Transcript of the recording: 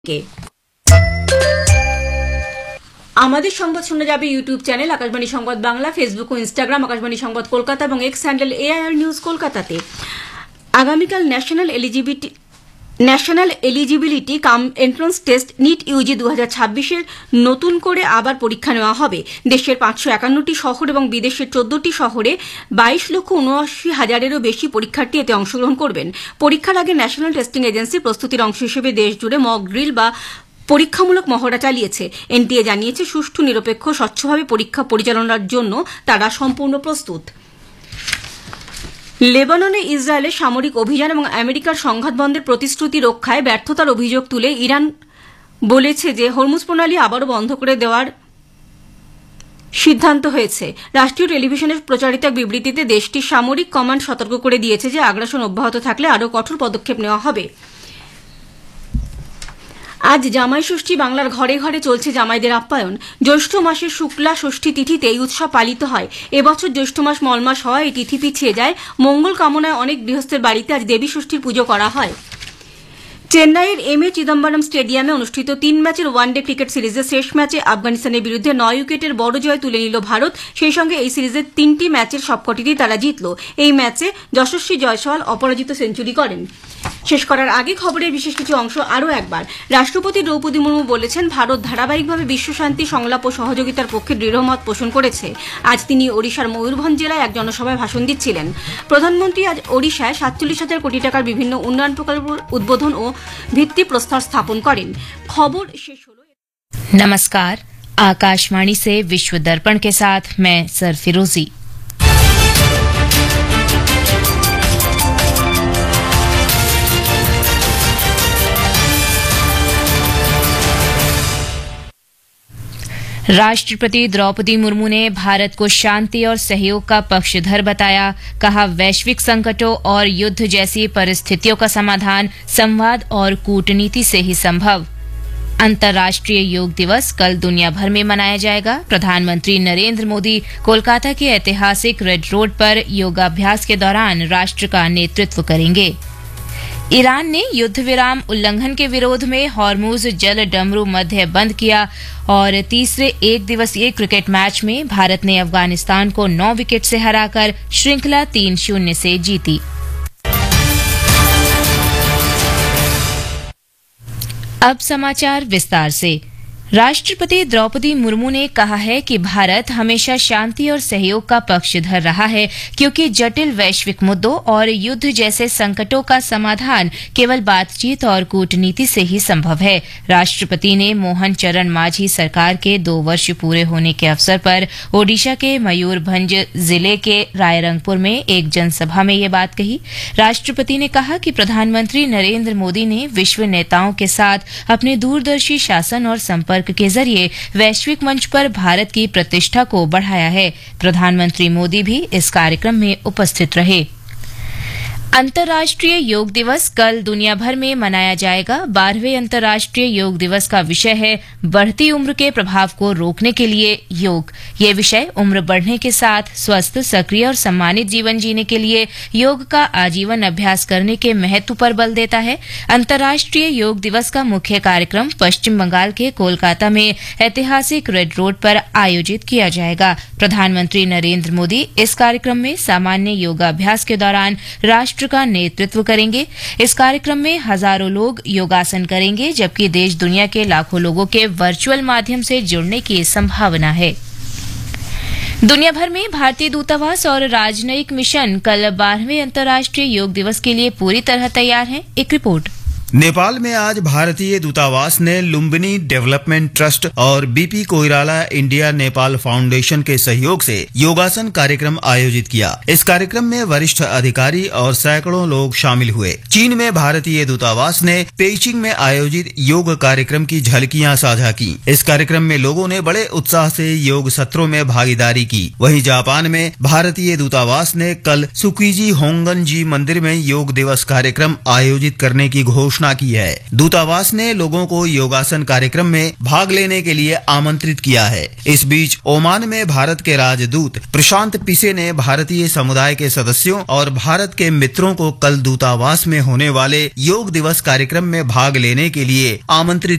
কে আমাদের সংবাদ শোনা যাবে ইউটিউব চ্যানেল আকাশবাণী সংবাদ বাংলা, ফেসবুক ও ইনস্টাগ্রাম আকাশবাণী সংবাদ কলকাতা এবং এক্স হ্যান্ডেল এআইআর নিউজ কলকাতাতে। আগামীকাল ন্যাশনাল এলিজিবিলিটি কাম এন্ট্রান্স টেস্ট নিট ইউজি 2026-এর নতুন করে আবার পরীক্ষা নেওয়া হবে। দেশের 551টি শহর এবং বিদেশের 14টি শহরে 22,79,000-এরও বেশি পরীক্ষার্থী এতে অংশগ্রহণ করবেন। পরীক্ষার আগে ন্যাশনাল টেস্টিং এজেন্সি প্রস্তুতির অংশ হিসেবে দেশ জুড়ে মক ড্রিল বা পরীক্ষামূলক মহড়া চালিয়েছে। এনটিএ জানিয়েছে, সুষ্ঠু, নিরপেক্ষ, স্বচ্ছভাবে পরীক্ষা পরিচালনার জন্য তারা সম্পূর্ণ প্রস্তুত। লেবাননে ইসরায়েলের সামরিক অভিযান এবং আমেরিকার সংঘাত বন্ধের প্রতিশ্রুতি রক্ষায় ব্যর্থতার অভিযোগ তুলে ইরান বলেছে যে হরমুজ প্রণালী আবারও বন্ধ করে দেওয়ার সিদ্ধান্ত হয়েছে। রাষ্ট্রীয় টেলিভিশনের প্রচারিত এক বিবৃতিতে দেশটির সামরিক কমান্ড সতর্ক করে দিয়েছে যে আগ্রাসন অব্যাহত থাকলে আরও কঠোর পদক্ষেপ নেওয়া হবে। আজ জামাই ষষ্ঠী। বাংলার ঘরে ঘরে চলছে জামাইদের আপ্যায়ন। জ্যৈষ্ঠ মাসের শুক্লা ষষ্ঠী তিথিতে এই উৎসব পালিত হয়। এবছর জ্যৈষ্ঠ মাস মলমাস হওয়ায় এই তিথি পিছিয়ে যায়। মঙ্গল কামনায় অনেক গৃহস্থের বাড়িতে আজ দেবী ষষ্ঠীর পুজো করা হয়। চেন্নাইয়ের এম এ চিদম্বরম স্টেডিয়ামে অনুষ্ঠিত 3 ম্যাচের ওয়ানডে ক্রিকেট সিরিজের শেষ ম্যাচে আফগানিস্তানের বিরুদ্ধে 9 উইকেটের বড় জয় তুলে নিল ভারত। সেই সঙ্গে এই সিরিজের 3টি ম্যাচের সবকটিতেই তারা জিতল। এই ম্যাচে যশস্বী জয়সওয়াল অপরাজিত সেঞ্চুরি করেন। শেষ করার আগে খবরের বিশেষ কিছু অংশ আরও একবার। রাষ্ট্রপতি দ্রৌপদী মুর্মু বলেছেন, ভারত ধারাবাহিকভাবে বিশ্বশান্তি, সংলাপ ও সহযোগিতার পক্ষে দৃঢ়মত পোষণ করেছে। আজ তিনি ওড়িশার ময়ূরভঞ্জ জেলায় এক জনসভায় ভাষণ দিচ্ছিলেন। প্রধানমন্ত্রী আজ ওড়িশায় 47,000 কোটি টাকার বিভিন্ন উন্নয়ন প্রকল্পের উদ্বোধন ও ভিত্তিপ্রস্তর স্থাপন করেন। খবর শেষ হল। नमस्कार, आकाशवाणी से विश्व दर्पण के साथ मैं सरफिरोजी। राष्ट्रपति द्रौपदी मुर्मू ने भारत को शांति और सहयोग का पक्षधर बताया। कहा, वैश्विक संकटों और युद्ध जैसी परिस्थितियों का समाधान संवाद और कूटनीति से ही संभव। अंतर्राष्ट्रीय योग दिवस कल दुनिया भर में मनाया जाएगा। प्रधानमंत्री नरेंद्र मोदी कोलकाता के ऐतिहासिक रेड रोड पर योगाभ्यास के दौरान राष्ट्र का नेतृत्व करेंगे। ईरान ने युद्ध विराम उल्लंघन के विरोध में हॉर्मुज जल डमरू मध्य बंद किया और तीसरे एक दिवसीय क्रिकेट मैच में भारत ने अफगानिस्तान को 9 विकेट से हराकर श्रृंखला 3-0 से जीती। अब समाचार विस्तार से। राष्ट्रपति द्रौपदी मुर्मू ने कहा है कि भारत हमेशा शांति और सहयोग का पक्षधर रहा है, क्योंकि जटिल वैश्विक मुद्दों और युद्ध जैसे संकटों का समाधान केवल बातचीत और कूटनीति से ही संभव है। राष्ट्रपति ने मोहन चरण मांझी सरकार के 2 वर्ष पूरे होने के अवसर पर ओडिशा के मयूरभंज जिले के रायरंगपुर में एक जनसभा में ये बात कही। राष्ट्रपति ने कहा कि प्रधानमंत्री नरेंद्र मोदी ने विश्व नेताओं के साथ अपने दूरदर्शी शासन और संपर्क के जरिए वैश्विक मंच पर भारत की प्रतिष्ठा को बढ़ाया है। प्रधानमंत्री मोदी भी इस कार्यक्रम में उपस्थित रहे। अंतर्राष्ट्रीय योग दिवस कल दुनिया भर में मनाया जाएगा। 12वें अंतर्राष्ट्रीय योग दिवस का विषय है बढ़ती उम्र के प्रभाव को रोकने के लिए योग। ये विषय उम्र बढ़ने के साथ स्वस्थ, सक्रिय और सम्मानित जीवन जीने के लिए योग का आजीवन अभ्यास करने के महत्व पर बल देता है। अंतर्राष्ट्रीय योग दिवस का मुख्य कार्यक्रम पश्चिम बंगाल के कोलकाता में ऐतिहासिक रेड रोड पर आयोजित किया जाएगा। प्रधानमंत्री नरेंद्र मोदी इस कार्यक्रम में सामान्य योगाभ्यास के दौरान राष्ट्र का नेतृत्व करेंगे। इस कार्यक्रम में हजारों लोग योगासन करेंगे, जबकि देश दुनिया के लाखों लोगों के वर्चुअल माध्यम से जुड़ने की संभावना है। दुनिया भर में भारतीय दूतावास और राजनयिक मिशन कल 12वें अंतर्राष्ट्रीय योग दिवस के लिए पूरी तरह तैयार हैं। एक रिपोर्ट। नेपाल में आज भारतीय दूतावास ने लुम्बिनी डेवलपमेंट ट्रस्ट और BP Koirala India Nepal foundation के सहयोग से योगासन कार्यक्रम आयोजित किया। इस कार्यक्रम में वरिष्ठ अधिकारी और सैकड़ों लोग शामिल हुए। चीन में भारतीय दूतावास ने पेइचिंग में आयोजित योग कार्यक्रम की झलकियां साझा की। इस कार्यक्रम में लोगों ने बड़े उत्साह से योग सत्रों में भागीदारी की। वहीं जापान में भारतीय दूतावास ने कल सुकीजी होंगन जी मंदिर में योग दिवस कार्यक्रम आयोजित करने की घोषणा घोषणा की है। दूतावास ने लोगों को योगासन कार्यक्रम में भाग लेने के लिए आमंत्रित किया है। इस बीच ओमान में भारत के राजदूत प्रशांत पिसे ने भारतीय समुदाय के सदस्यों और भारत के मित्रों को कल दूतावास में होने वाले योग दिवस कार्यक्रम में भाग लेने के लिए आमंत्रित